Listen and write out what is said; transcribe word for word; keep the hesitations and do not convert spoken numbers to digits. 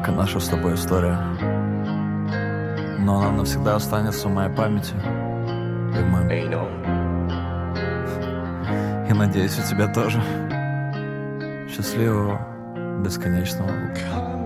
короткая наша с тобой история, но она навсегда останется в моей памяти и в моем... И надеюсь, у тебя тоже. Счастливого, бесконечного.